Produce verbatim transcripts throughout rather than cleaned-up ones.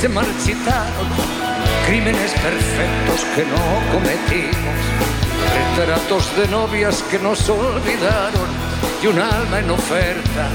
se marchitaron, crímenes perfectos que no cometimos, retratos de novias que nos olvidaron y un alma en oferta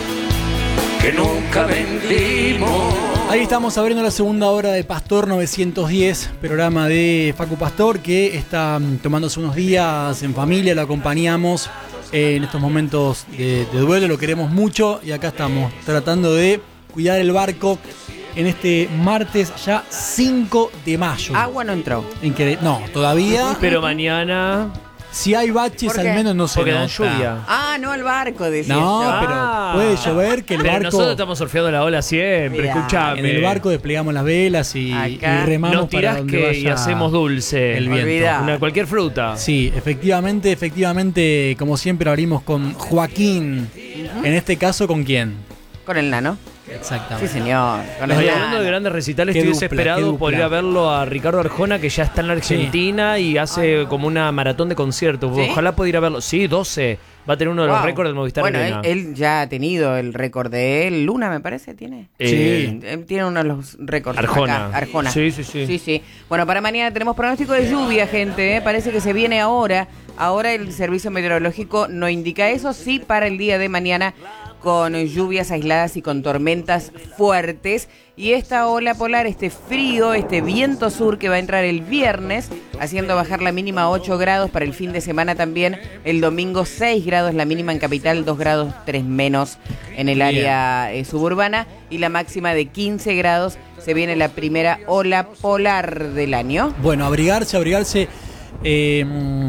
que nunca vendimos. Ahí estamos abriendo la segunda hora de Pastor novecientos diez, programa de Facu Pastor, que está tomándose unos días en familia, lo acompañamos en estos momentos de, de duelo, lo queremos mucho y acá estamos tratando de cuidar el barco en este martes ya cinco de mayo. Agua no entró. Increíble. No, todavía. Pero mañana... Si hay baches, al menos no se Porque dan nota. lluvia. Ah, no, el barco, decía No, yo. pero Ah. puede llover que el Pero barco... nosotros estamos surfeando la ola siempre, Mirá. escuchame. En el barco desplegamos las velas y, Acá. y remamos Nos tirás para donde que vaya y hacemos dulce. el viento. Olvidá. Una, cualquier fruta. Sí, efectivamente, efectivamente, como siempre abrimos con Joaquín. En este caso, ¿con quién? Con el nano. Exactamente. Sí, señor. Con Nos el y hablando nano. de grandes recitales, Qué estoy dupla, qué desesperado dupla. por ir a verlo a Ricardo Arjona, que ya está en la Argentina y hace como una maratón de conciertos. ¿Sí? Ojalá pueda ir a verlo. Sí, doce. Va a tener uno de los Wow. récords del Movistar Bueno, Arena. él, él ya ha tenido el récord de él. Luna, me parece, tiene. Eh, Él tiene uno de los récords. Arjona. acá. Arjona. Sí, sí, sí. Sí, sí. Bueno, para mañana tenemos pronóstico de lluvia, gente. ¿eh? Parece que se viene ahora. Ahora el servicio meteorológico no indica eso. Sí, para el día de mañana, con lluvias aisladas y con tormentas fuertes. Y esta ola polar, este frío, este viento sur que va a entrar el viernes, haciendo bajar la mínima a ocho grados para el fin de semana también. El domingo seis grados la mínima en capital, dos grados tres menos en el Bien. área eh, suburbana. Y la máxima de quince grados. Se viene la primera ola polar del año. Bueno, abrigarse, abrigarse. Eh,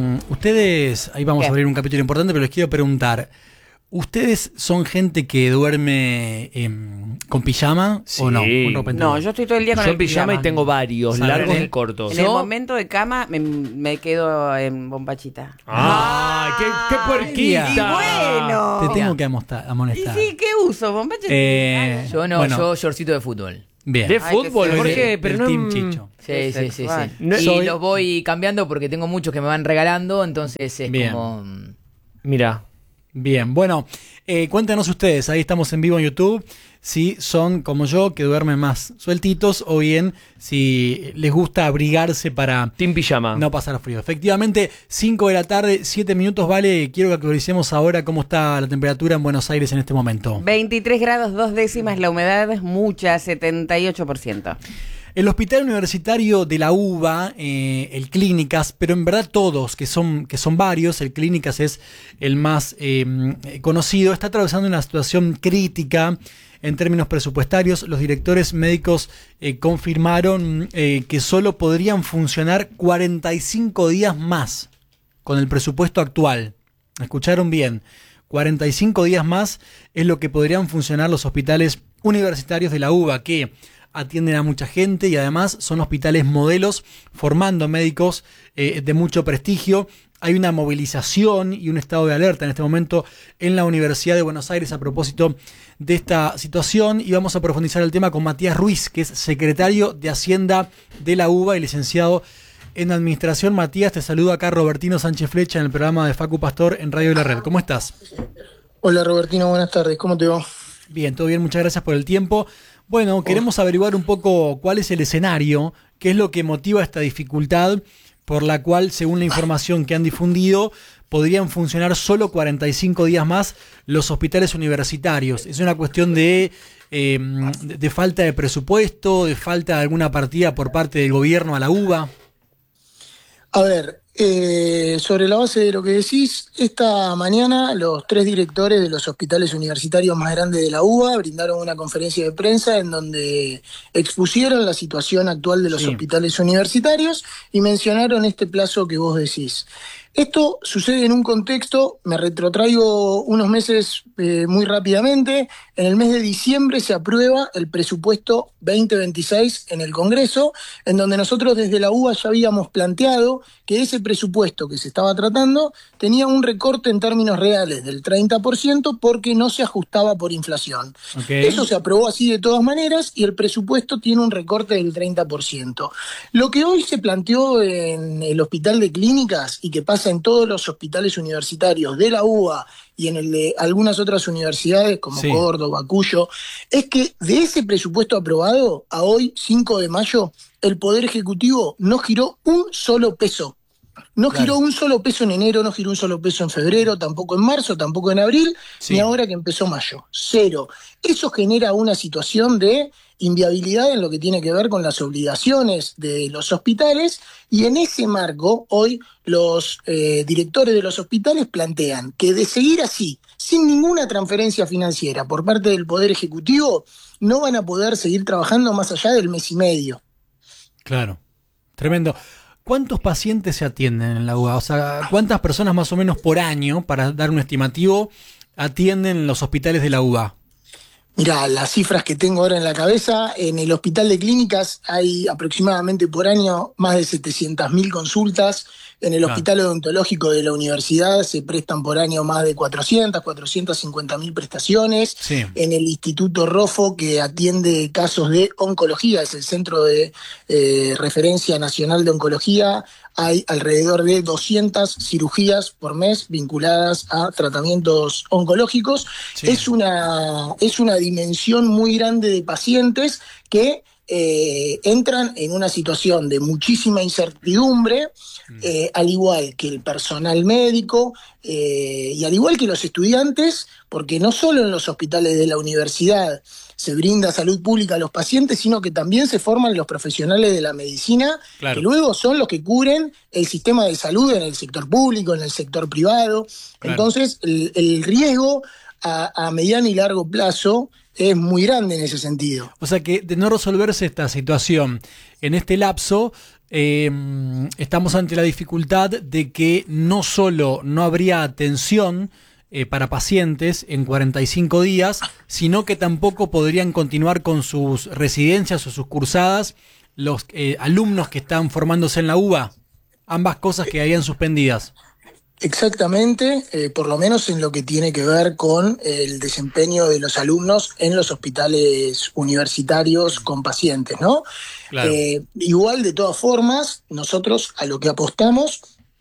ustedes, ahí vamos ¿Qué? a abrir un capítulo importante, pero les quiero preguntar. ¿Ustedes son gente que duerme eh, con pijama Sí. o no? Con ropa No, interior. yo estoy todo el día con Yo el en pijama y tengo varios, O sea, largos en y el- cortos. En el ¿Yo? momento de cama me, me quedo en bombachita. ¡Ay, qué, qué puerquita! Y bueno. Te Mirá. tengo que amosta- ¿Y amonestar. sí, qué uso? Bombachita. Eh, Yo no, bueno, yo shortcito de fútbol. bien. De Ay, fútbol, qué ¿por Soy qué? de- Pero del no... Team Chicho. Sí, Qué sí, sí, sexual. sí. No- y soy- los voy cambiando porque tengo muchos que me van regalando, entonces es Bien. como... mm, Mira. Bien, bueno, eh, cuéntenos ustedes, ahí estamos en vivo en YouTube, si son como yo, que duermen más sueltitos, o bien si les gusta abrigarse para Team Pijama. no pasar frío. Efectivamente, cinco de la tarde, siete minutos, vale, quiero que actualicemos ahora cómo está la temperatura en Buenos Aires en este momento. veintitrés grados, dos décimas, la humedad es mucha, setenta y ocho por ciento. El Hospital Universitario de la UBA, eh, el Clínicas, pero en verdad todos, que son, que son varios, el Clínicas es el más eh, conocido, está atravesando una situación crítica en términos presupuestarios. Los directores médicos eh, confirmaron eh, que solo podrían funcionar cuarenta y cinco días más con el presupuesto actual. ¿Escucharon bien? cuarenta y cinco días más es lo que podrían funcionar los hospitales universitarios de la UBA, que atienden a mucha gente y además son hospitales modelos formando médicos eh, de mucho prestigio. Hay una movilización y un estado de alerta en este momento en la Universidad de Buenos Aires a propósito de esta situación, y vamos a profundizar el tema con Matías Ruiz, que es secretario de Hacienda de la UBA y licenciado en Administración. Matías, te saluda acá Robertino Sánchez Flecha en el programa de Facu Pastor en Radio de la Red. ¿Cómo estás? Hola Robertino, buenas tardes, ¿cómo te va? Bien, todo bien, muchas gracias por el tiempo. Bueno, queremos averiguar un poco cuál es el escenario, qué es lo que motiva esta dificultad por la cual, según la información que han difundido, podrían funcionar solo cuarenta y cinco días más los hospitales universitarios. ¿Es una cuestión de, eh, de, de falta de presupuesto, de falta de alguna partida por parte del gobierno a la UBA? A ver, eh, sobre la base de lo que decís, esta mañana los tres directores de los hospitales universitarios más grandes de la UBA brindaron una conferencia de prensa en donde expusieron la situación actual de los Sí. hospitales universitarios y mencionaron este plazo que vos decís. Esto sucede en un contexto, me retrotraigo unos meses eh, muy rápidamente. En el mes de diciembre se aprueba el presupuesto veinte veintiséis en el Congreso, en donde nosotros desde la UBA ya habíamos planteado que ese presupuesto que se estaba tratando tenía un recorte en términos reales del treinta por ciento porque no se ajustaba por inflación. Okay. Eso se aprobó así de todas maneras y el presupuesto tiene un recorte del treinta por ciento. Lo que hoy se planteó en el Hospital de Clínicas y que pasa pasa en todos los hospitales universitarios de la U B A y en el de algunas otras universidades como Sí. Córdoba, Cuyo, es que de ese presupuesto aprobado a hoy, cinco de mayo, el Poder Ejecutivo no giró un solo peso. No Claro. giró un solo peso en enero, no giró un solo peso en febrero, tampoco en marzo, tampoco en abril, Sí. ni ahora que empezó mayo. Cero. Eso genera una situación de inviabilidad en lo que tiene que ver con las obligaciones de los hospitales, y en ese marco hoy los eh, directores de los hospitales plantean que de seguir así, sin ninguna transferencia financiera por parte del Poder Ejecutivo, no van a poder seguir trabajando más allá del mes y medio. Claro, tremendo. ¿Cuántos pacientes se atienden en la U B A? O sea, ¿cuántas personas más o menos por año, para dar un estimativo, atienden en los hospitales de la U B A? Mirá, las cifras que tengo ahora en la cabeza, en el Hospital de Clínicas hay aproximadamente por año más de setecientas mil consultas. En el Claro. Hospital Odontológico de la Universidad se prestan por año más de cuatrocientas, cuatrocientas cincuenta mil prestaciones. Sí. En el Instituto Rofo, que atiende casos de oncología, es el Centro de eh, Referencia Nacional de Oncología, hay alrededor de doscientas cirugías por mes vinculadas a tratamientos oncológicos. Sí. Es una, es una dimensión muy grande de pacientes que eh, entran en una situación de muchísima incertidumbre, eh, al igual que el personal médico eh, y al igual que los estudiantes, porque no solo en los hospitales de la universidad se brinda salud pública a los pacientes, sino que también se forman los profesionales de la medicina, Claro. que luego son los que cubren el sistema de salud en el sector público, en el sector privado. Claro. Entonces, el, el riesgo a, a mediano y largo plazo es muy grande en ese sentido. O sea que de no resolverse esta situación en este lapso, eh, estamos ante la dificultad de que no solo no habría atención eh, para pacientes en cuarenta y cinco días, sino que tampoco podrían continuar con sus residencias o sus cursadas los eh, alumnos que están formándose en la U B A. Ambas cosas quedarían suspendidas. Exactamente, eh, por lo menos en lo que tiene que ver con el desempeño de los alumnos en los hospitales universitarios con pacientes, ¿no? Claro. Eh, igual, de todas formas, nosotros a lo que apostamos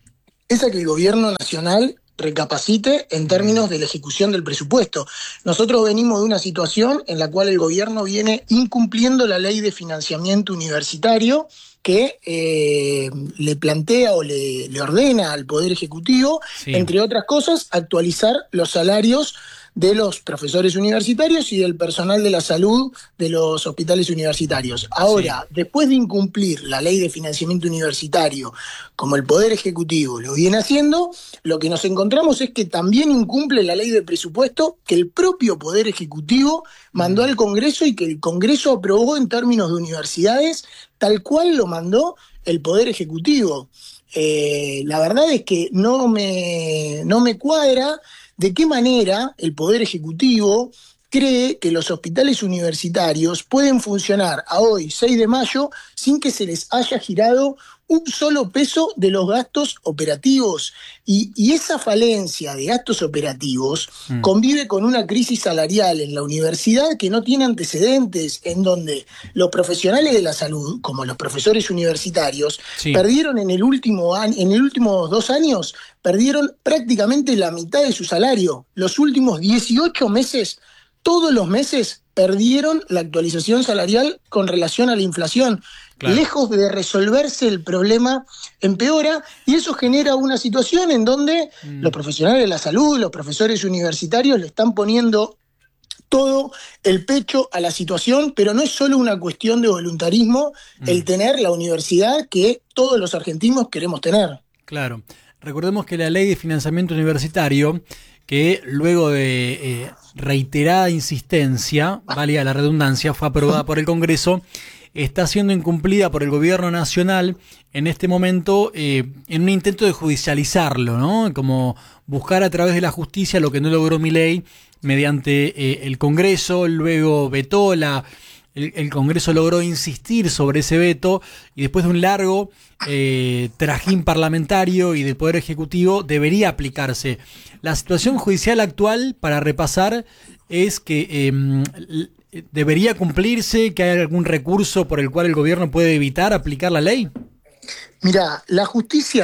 es a que el gobierno nacional recapacite en términos de la ejecución del presupuesto. Nosotros venimos de una situación en la cual el gobierno viene incumpliendo la ley de financiamiento universitario, que eh, le plantea o le, le ordena al Poder Ejecutivo, Sí. entre otras cosas, actualizar los salarios de los profesores universitarios y del personal de la salud de los hospitales universitarios. Ahora, después de incumplir la ley de financiamiento universitario, como el Poder Ejecutivo lo viene haciendo, lo que nos encontramos es que también incumple la ley de presupuesto que el propio Poder Ejecutivo mandó al Congreso y que el Congreso aprobó en términos de universidades, tal cual lo mandó el Poder Ejecutivo. Eh, la verdad es que no me, no me cuadra de qué manera el Poder Ejecutivo cree que los hospitales universitarios pueden funcionar a hoy, seis de mayo, sin que se les haya girado un solo peso de los gastos operativos. Y, y esa falencia de gastos operativos Mm. convive con una crisis salarial en la universidad que no tiene antecedentes, en donde los profesionales de la salud, como los profesores universitarios, Sí. perdieron en el último año, en los últimos dos años, perdieron prácticamente la mitad de su salario. Los últimos dieciocho meses, todos los meses, perdieron la actualización salarial con relación a la inflación. Claro. Lejos de resolverse el problema, empeora, y eso genera una situación en donde Mm. los profesionales de la salud, los profesores universitarios le están poniendo todo el pecho a la situación, pero no es solo una cuestión de voluntarismo el tener la universidad que todos los argentinos queremos tener. Claro. Recordemos que la ley de financiamiento universitario, que luego de eh, reiterada insistencia, valga la redundancia, fue aprobada por el Congreso, está siendo incumplida por el gobierno nacional en este momento eh, en un intento de judicializarlo, ¿no? Como buscar a través de la justicia lo que no logró Milei mediante eh, el Congreso, luego vetó la... El, el Congreso logró insistir sobre ese veto y después de un largo eh, trajín parlamentario y del Poder Ejecutivo debería aplicarse. La situación judicial actual, para repasar, es que eh, debería cumplirse, que hay algún recurso por el cual el gobierno puede evitar aplicar la ley. Mira, la justicia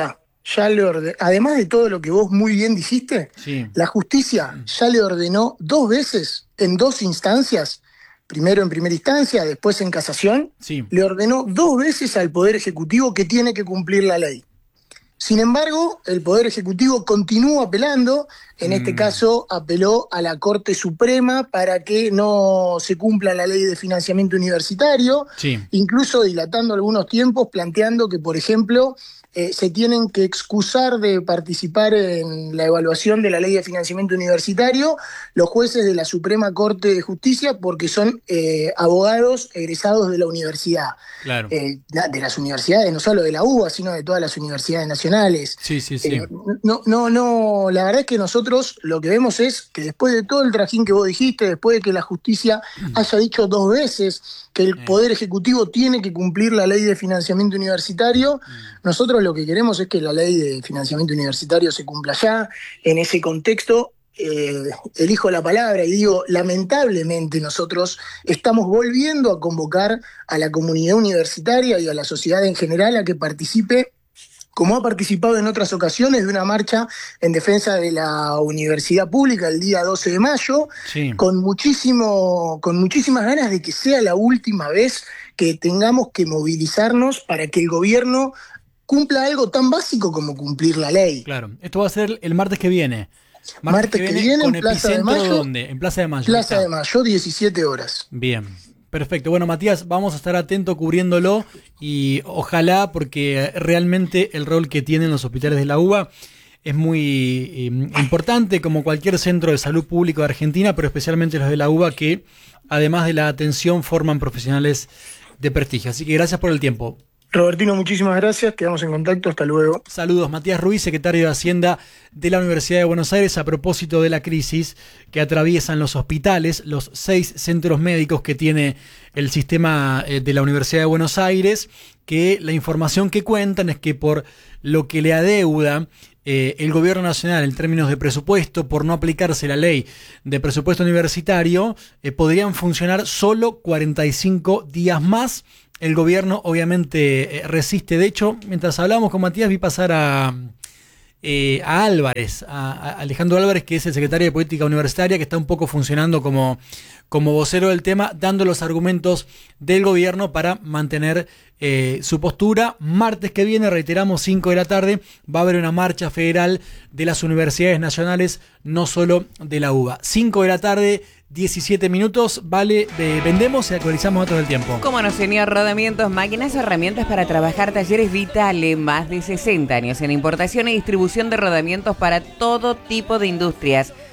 ya le ordenó, además de todo lo que vos muy bien dijiste, Sí. la justicia ya le ordenó dos veces, en dos instancias, primero en primera instancia, después en casación, Sí. le ordenó dos veces al Poder Ejecutivo que tiene que cumplir la ley. Sin embargo, el Poder Ejecutivo continúa apelando, en Mm. este caso apeló a la Corte Suprema para que no se cumpla la ley de financiamiento universitario, Sí. incluso dilatando algunos tiempos, planteando que, por ejemplo, eh, se tienen que excusar de participar en la evaluación de la ley de financiamiento universitario los jueces de la Suprema Corte de Justicia porque son eh, abogados egresados de la universidad. Claro. Eh, la- de las universidades, no solo de la U B A, sino de todas las universidades nacionales. Sí, sí, sí. Eh, no, no, no, la verdad es que nosotros lo que vemos es que después de todo el trajín que vos dijiste, después de que la justicia haya dicho dos veces que el Poder Ejecutivo tiene que cumplir la ley de financiamiento universitario, nosotros lo que queremos es que la ley de financiamiento universitario se cumpla ya. En ese contexto, eh, elijo la palabra y digo, lamentablemente nosotros estamos volviendo a convocar a la comunidad universitaria y a la sociedad en general a que participe, como ha participado en otras ocasiones, de una marcha en defensa de la universidad pública el día doce de mayo, Sí. con muchísimo, con muchísimas ganas de que sea la última vez que tengamos que movilizarnos para que el gobierno cumpla algo tan básico como cumplir la ley. Claro. Esto va a ser el martes que viene. Martes que viene, con en Plaza de epicentro, Mayo. ¿dónde? En Plaza de Mayo. Plaza ahí de está. Mayo, diecisiete horas. Bien. Perfecto. Bueno, Matías, vamos a estar atentos cubriéndolo y ojalá, porque realmente el rol que tienen los hospitales de la U B A es muy eh, importante, como cualquier centro de salud público de Argentina, pero especialmente los de la U B A, que además de la atención forman profesionales de prestigio. Así que gracias por el tiempo. Robertino, muchísimas gracias, quedamos en contacto, hasta luego. Saludos, Matías Ruiz, secretario de Hacienda de la Universidad de Buenos Aires, a propósito de la crisis que atraviesan los hospitales, los seis centros médicos que tiene el sistema eh, de la Universidad de Buenos Aires, que la información que cuentan es que por lo que le adeuda eh, el gobierno nacional en términos de presupuesto, por no aplicarse la ley de presupuesto universitario, eh, podrían funcionar solo cuarenta y cinco días más. El gobierno obviamente eh, resiste. De hecho, mientras hablábamos con Matías, vi pasar a, eh, a Álvarez, a, a Alejandro Álvarez, que es el secretario de Política Universitaria, que está un poco funcionando como, como vocero del tema, dando los argumentos del gobierno para mantener eh, su postura. Martes que viene, reiteramos, cinco de la tarde, va a haber una marcha federal de las universidades nacionales, no solo de la U B A. cinco de la tarde, diecisiete minutos, vale, eh, vendemos y actualizamos datos del tiempo. Como nos señor Rodamientos, máquinas, herramientas para trabajar, talleres Vitale, más de sesenta años en importación y distribución de rodamientos para todo tipo de industrias.